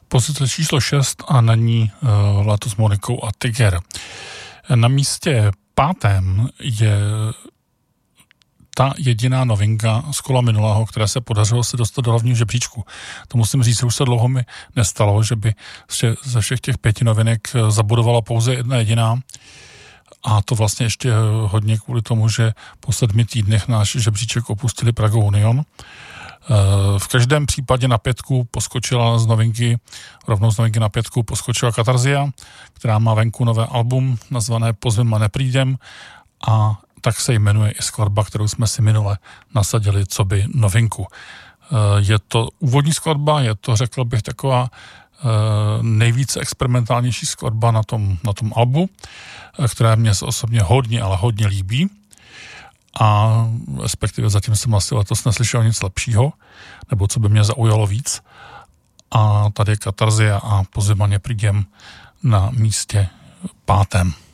Pozice číslo 6 a na ní Léto s Monikou a Tiger. Na místě 5. je ta jediná novinka z kola minulého, které se podařilo se dostat do hlavního žebříčku. To musím říct, že už se dlouho mi nestalo, že by ze všech těch 5 novinek zabudovala pouze jedna jediná. A to vlastně ještě hodně kvůli tomu, že po 7 týdnech náš žebříček opustili Praga Union. V každém případě na 5 poskočila rovnou z novinky na 5 poskočila Katarzia, která má venku nové album nazvané Pozvem a neprídem, a tak se jmenuje i skladba, kterou jsme si minule nasadili coby novinku. Je to úvodní skladba, je to, řekl bych, taková nejvíce experimentálnější skladba na tom albu, která mě se osobně hodně, ale hodně líbí. A respektive zatím jsem asi letos neslyšel nic lepšího, nebo co by mě zaujalo víc. A tady je Katarzia a Pozvem a neprídem na místě 5.